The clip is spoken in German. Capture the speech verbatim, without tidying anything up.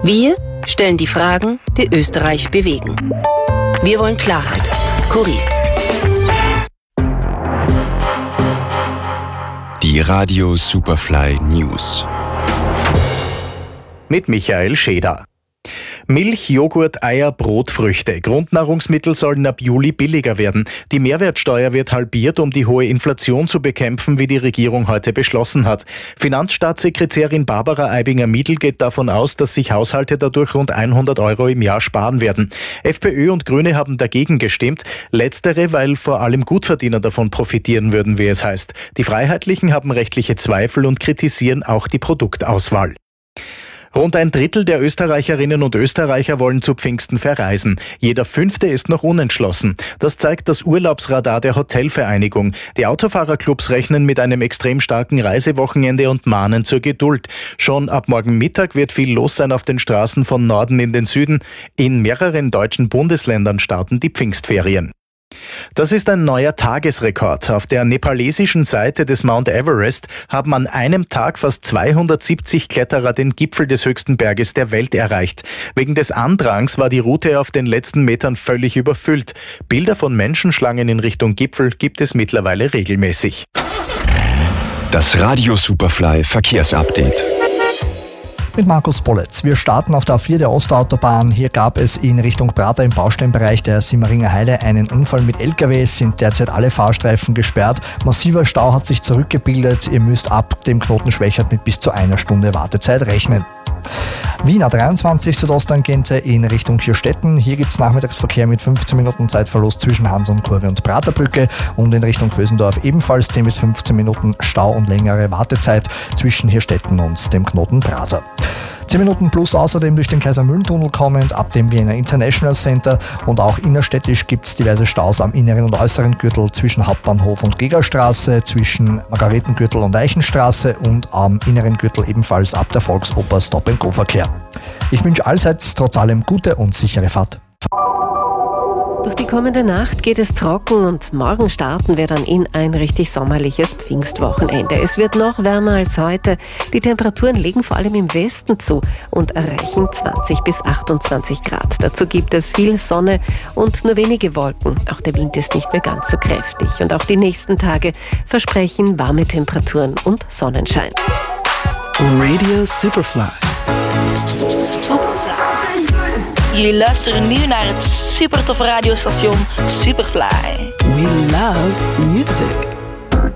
Wir stellen die Fragen, die Österreich bewegen. Wir wollen Klarheit. Kurier. Die Radio Superfly News. Mit Michael Scheder. Milch, Joghurt, Eier, Brot, Früchte. Grundnahrungsmittel sollen ab Juli billiger werden. Die Mehrwertsteuer wird halbiert, um die hohe Inflation zu bekämpfen, wie die Regierung heute beschlossen hat. Finanzstaatssekretärin Barbara Aibinger-Miedl geht davon aus, dass sich Haushalte dadurch rund hundert Euro im Jahr sparen werden. FPÖ und Grüne haben dagegen gestimmt. Letztere, weil vor allem Gutverdiener davon profitieren würden, wie es heißt. Die Freiheitlichen haben rechtliche Zweifel und kritisieren auch die Produktauswahl. Rund ein Drittel der Österreicherinnen und Österreicher wollen zu Pfingsten verreisen. Jeder Fünfte ist noch unentschlossen. Das zeigt das Urlaubsradar der Hotelvereinigung. Die Autofahrerclubs rechnen mit einem extrem starken Reisewochenende und mahnen zur Geduld. Schon ab morgen Mittag wird viel los sein auf den Straßen von Norden in den Süden. In mehreren deutschen Bundesländern starten die Pfingstferien. Das ist ein neuer Tagesrekord. Auf der nepalesischen Seite des Mount Everest haben an einem Tag fast zweihundertsiebzig Kletterer den Gipfel des höchsten Berges der Welt erreicht. Wegen des Andrangs war die Route auf den letzten Metern völlig überfüllt. Bilder von Menschenschlangen in Richtung Gipfel gibt es mittlerweile regelmäßig. Das Radio Superfly Verkehrsupdate. Mit Markus Bolletz. Wir starten auf der A vier der Ostautobahn. Hier gab es in Richtung Prater im Bausteinbereich der Simmeringer Heide einen Unfall mit L K Ws, sind derzeit alle Fahrstreifen gesperrt. Massiver Stau hat sich zurückgebildet. Ihr müsst ab dem Knoten Schwächert mit bis zu einer Stunde Wartezeit rechnen. Wien A dreiundzwanzig Südosttangente in Richtung Kirstetten. Hier gibt es Nachmittagsverkehr mit fünfzehn Minuten Zeitverlust zwischen Hans-und-Kurve und Praterbrücke und in Richtung Vösendorf ebenfalls zehn bis fünfzehn Minuten Stau und längere Wartezeit zwischen Hirstetten und dem Knoten Prater. zehn Minuten plus außerdem durch den Kaiser-Mühlen-Tunnel kommend ab dem Wiener International Center und auch innerstädtisch gibt es diverse Staus am inneren und äußeren Gürtel zwischen Hauptbahnhof und Gegerstraße, zwischen Margaretengürtel und Eichenstraße und am inneren Gürtel ebenfalls ab der Volksoper Stop-and-Go-Verkehr. Ich wünsche allseits trotz allem gute und sichere Fahrt. Durch die kommende Nacht geht es trocken und morgen starten wir dann in ein richtig sommerliches Pfingstwochenende. Es wird noch wärmer als heute. Die Temperaturen legen vor allem im Westen zu und erreichen zwanzig bis achtundzwanzig Grad. Dazu gibt es viel Sonne und nur wenige Wolken. Auch der Wind ist nicht mehr ganz so kräftig. Und auch die nächsten Tage versprechen warme Temperaturen und Sonnenschein. Radio Superfly. Jullie luisteren nu naar het super toffe radiostation Superfly. We love music.